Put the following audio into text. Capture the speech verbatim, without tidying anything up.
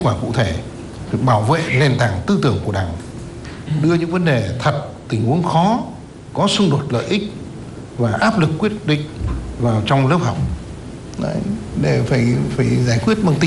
quả cụ thể, phải bảo vệ nền tảng tư tưởng của Đảng, đưa những vấn đề thật, tình huống khó, có xung đột lợi ích và áp lực quyết định vào trong lớp học. Đấy, để phải phải giải quyết bằng tình